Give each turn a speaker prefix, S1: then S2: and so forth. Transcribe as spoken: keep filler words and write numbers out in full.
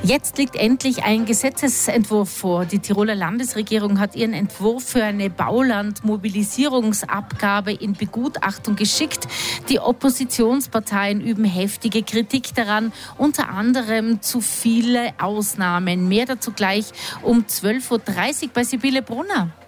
S1: Jetzt liegt endlich ein Gesetzesentwurf vor. Die Tiroler Landesregierung hat ihren Entwurf für eine Baulandmobilisierungsabgabe in Begutachtung geschickt. Die Oppositionsparteien üben heftige Kritik daran, unter anderem zu viele Ausnahmen. Mehr dazu gleich um zwölf Uhr dreißig bei Sibylle Brunner.